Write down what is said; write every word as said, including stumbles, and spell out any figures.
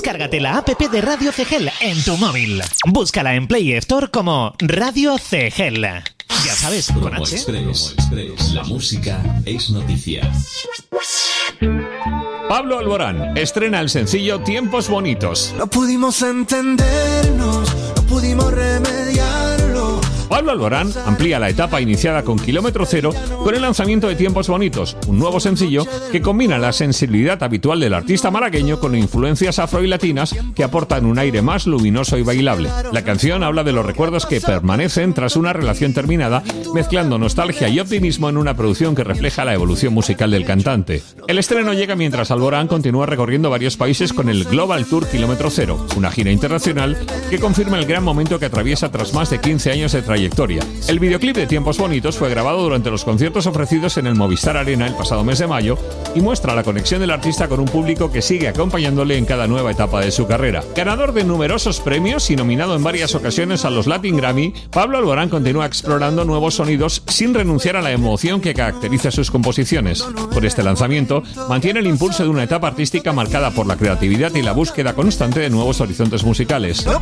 Descárgate la app de Radio C G L en tu móvil. Búscala en Play Store como Radio C G L. Ya sabes, con Promo H. Express, Express. La música es noticia. Pablo Alborán estrena el sencillo Tiempos Bonitos. No pudimos entendernos, no pudimos remediarlo. Pablo Alborán amplía la etapa iniciada con Kilómetro Cero con el lanzamiento de Tiempos Bonitos, un nuevo sencillo que combina la sensibilidad habitual del artista malagueño con influencias afro y latinas que aportan un aire más luminoso y bailable. La canción habla de los recuerdos que permanecen tras una relación terminada, mezclando nostalgia y optimismo en una producción que refleja la evolución musical del cantante. El estreno llega mientras Alborán continúa recorriendo varios países con el Global Tour Kilómetro Cero, una gira internacional que confirma el gran momento que atraviesa tras más de quince años de trayectoria. El videoclip de Tiempos Bonitos fue grabado durante los conciertos ofrecidos en el Movistar Arena el pasado mes de mayo y muestra la conexión del artista con un público que sigue acompañándole en cada nueva etapa de su carrera. Ganador de numerosos premios y nominado en varias ocasiones a los Latin Grammy, Pablo Alborán continúa explorando nuevos sonidos sin renunciar a la emoción que caracteriza sus composiciones. Por este lanzamiento, mantiene el impulso de una etapa artística marcada por la creatividad y la búsqueda constante de nuevos horizontes musicales.